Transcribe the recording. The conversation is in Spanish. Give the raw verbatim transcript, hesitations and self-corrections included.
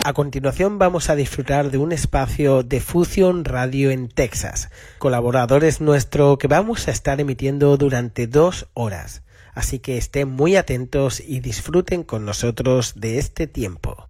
A continuación vamos a disfrutar de un espacio de Fusion Radio en Texas, colaboradores nuestros que vamos a estar emitiendo durante dos horas. Así que estén muy atentos y disfruten con nosotros de este tiempo.